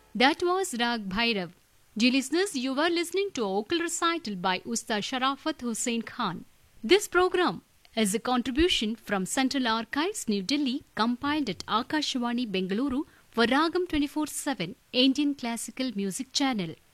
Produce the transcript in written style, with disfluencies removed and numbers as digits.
That was Rag Bhairav. Dear listeners, you were listening to a vocal recital by Ustad Sharafat Hussain Khan. This program is a contribution from Central Archives, New Delhi, compiled at Akashvani, Bengaluru for Ragam 24/7, Indian Classical Music Channel.